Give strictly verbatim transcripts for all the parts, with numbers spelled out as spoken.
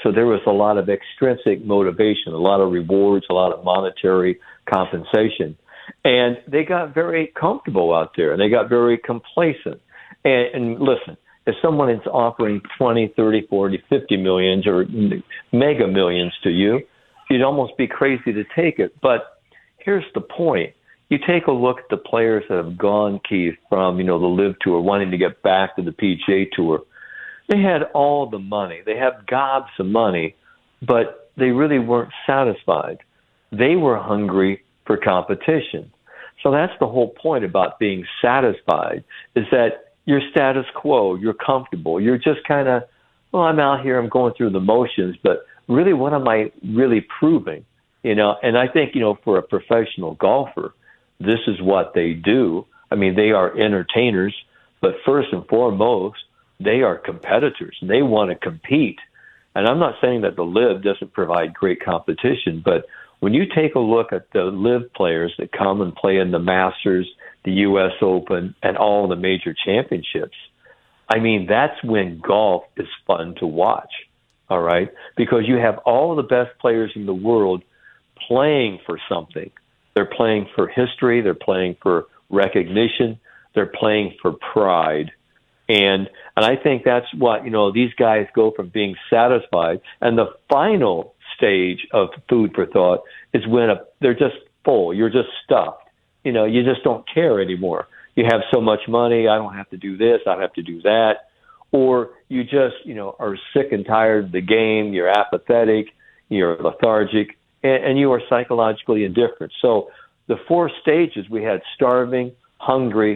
So there was a lot of extrinsic motivation, a lot of rewards, a lot of monetary compensation. And they got very comfortable out there, and they got very complacent. And, and listen, if someone is offering twenty, thirty, forty, fifty millions or mega millions to you, you'd almost be crazy to take it. But here's the point. You take a look at the players that have gone, Keith, from, you know, the LIV Tour, wanting to get back to the P G A Tour. They had all the money. They have gobs of money, but they really weren't satisfied. They were hungry for competition. So that's the whole point about being satisfied, is that you're status quo, you're comfortable, you're just kind of, well, I'm out here, I'm going through the motions, but really, what am I really proving? You know, and I think, you know, for a professional golfer, this is what they do. I mean, they are entertainers, but first and foremost, they are competitors. They want to compete. And I'm not saying that the LIV doesn't provide great competition, but when you take a look at the LIV players that come and play in the Masters, the U S Open, and all the major championships, I mean, that's when golf is fun to watch, all right? Because you have all the best players in the world playing for something. They're playing for history. They're playing for recognition. They're playing for pride. And and I think that's what, you know, these guys go from being satisfied. And the final stage of food for thought is when a, they're just full. You're just stuffed. You know, you just don't care anymore. You have so much money. I don't have to do this. I don't have to do that. Or you just, you know, are sick and tired of the game. You're apathetic. You're lethargic. And, and you are psychologically indifferent. So the four stages, we had starving, hungry,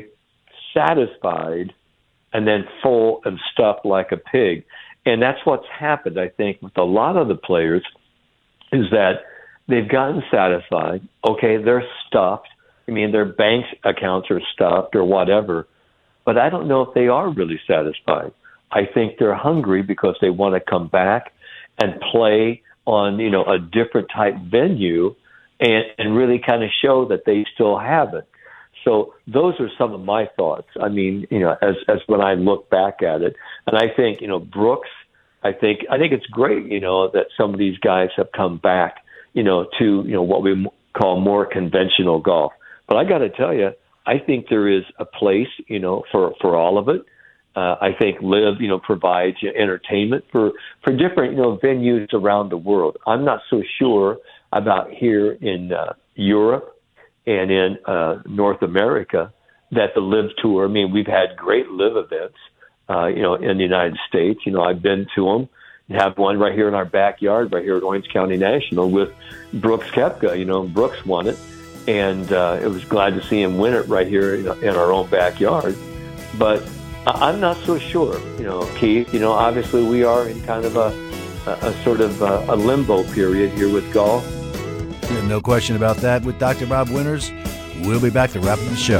satisfied, and then full and stuffed like a pig. And that's what's happened, I think, with a lot of the players, is that they've gotten satisfied. Okay, they're stuffed. I mean, their bank accounts are stuffed or whatever. But I don't know if they are really satisfied. I think they're hungry because they want to come back and play on, you know, a different type venue and, and really kind of show that they still have it. So those are some of my thoughts. I mean, you know, as as when I look back at it, and I think, you know, Brooks, I think I think it's great, you know, that some of these guys have come back, you know, to, you know, what we call more conventional golf. But I got to tell you, I think there is a place, you know, for for all of it. Uh, I think LIV, you know, provides you entertainment for for different, you know, venues around the world. I'm not so sure about here in uh, Europe and in uh, North America that the LIV Tour, I mean, we've had great LIV events, uh, you know, in the United States. You know, I've been to them. We have one right here in our backyard, right here at Orange County National with Brooks Koepka. You know, Brooks won it, and uh, it was glad to see him win it right here in, in our own backyard. But I'm not so sure, you know, Keith. You know, obviously we are in kind of a, a, a sort of a, a limbo period here with golf. No question about that. With Doctor Rob Winters, we'll be back to wrap up the show.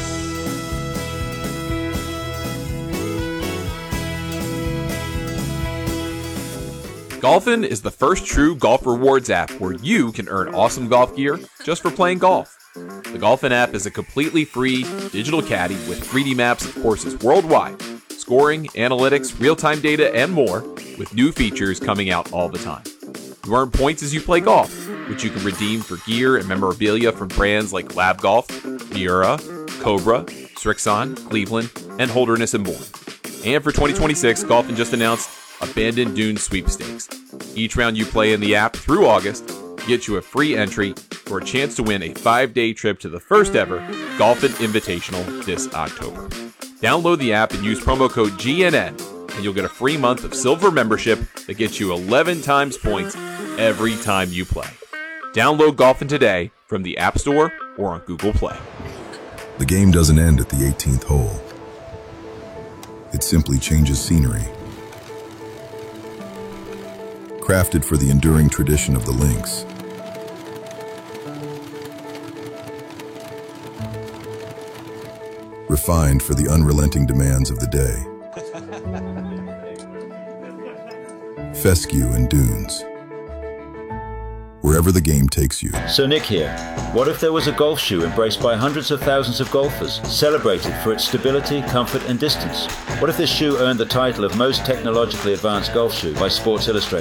Golfin is the first true golf rewards app where you can earn awesome golf gear just for playing golf. The Golfin app is a completely free digital caddy with three D maps of courses worldwide, scoring, analytics, real-time data, and more, with new features coming out all the time. You earn points as you play golf, which you can redeem for gear and memorabilia from brands like Lab Golf, Miura, Cobra, Strixon, Cleveland, and Holderness and more. And for twenty twenty-six, Golfin just announced Abandoned Dunes Sweepstakes. Each round you play in the app through August gets you a free entry for a chance to win a five-day trip to the first ever Golfin Invitational this October. Download the app and use promo code G N N, and you'll get a free month of silver membership that gets you eleven times points every time you play. Download Golfin today from the App Store or on Google Play. The game doesn't end at the eighteenth hole. It simply changes scenery. Crafted for the enduring tradition of the links. Refined for the unrelenting demands of the day. Fescue and dunes. Wherever the game takes you. So Nick here. What if there was a golf shoe embraced by hundreds of thousands of golfers, celebrated for its stability, comfort and distance? What if this shoe earned the title of most technologically advanced golf shoe by Sports Illustrated?